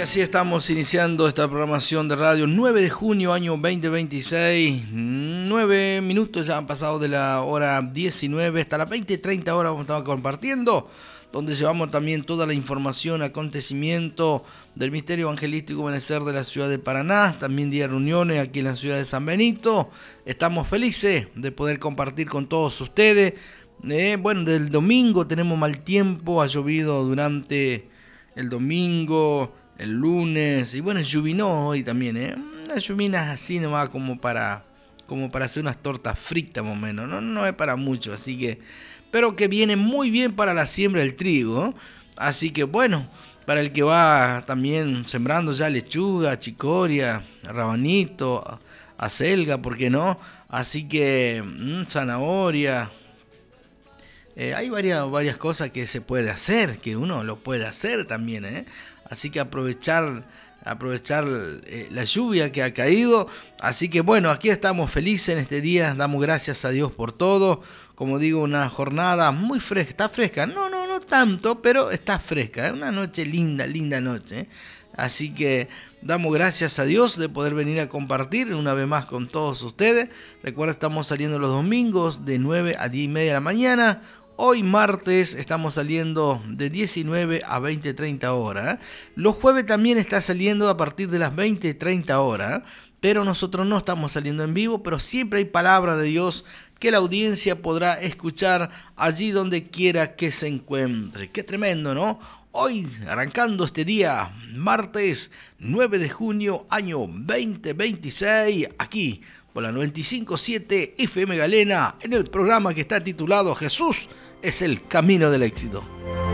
así estamos iniciando esta programación de radio 9 de junio año 2026. 9 minutos ya han pasado de la hora 19 hasta las 20:30 horas vamos a estar compartiendo, donde llevamos también toda la información, acontecimiento del Ministerio Evangelístico Benecer de la ciudad de Paraná, también día de reuniones aquí en la ciudad de San Benito. Estamos felices de poder compartir con todos ustedes. Bueno, del domingo tenemos mal tiempo, ha llovido durante el domingo, el lunes, y bueno, llovinó hoy también, unas lluvinas así nomás como para hacer unas tortas fritas más o menos, no es para mucho, así que, pero que viene muy bien para la siembra del trigo, así que bueno, para el que va también sembrando ya lechuga, chicoria, rabanito, acelga, ¿por qué no? Así que zanahoria. Hay varias cosas que se puede hacer, que uno lo puede hacer también, Así que aprovechar la lluvia que ha caído. Así que bueno, aquí estamos felices en este día, damos gracias a Dios por todo. Como digo, una jornada muy fresca, está fresca, no tanto, pero está fresca, una noche linda noche, Así que damos gracias a Dios de poder venir a compartir una vez más con todos ustedes. Recuerda, estamos saliendo los domingos de 9 a 10:30 de la mañana. Hoy martes estamos saliendo de 19 a 20:30 horas. Los jueves también está saliendo a partir de las 20:30 horas. Pero nosotros no estamos saliendo en vivo, pero siempre hay palabra de Dios que la audiencia podrá escuchar allí donde quiera que se encuentre. Qué tremendo, ¿no? Hoy, arrancando este día, martes 9 de junio, año 2026, aquí por la 95.7 FM Galena, en el programa que está titulado Jesús es el camino del éxito.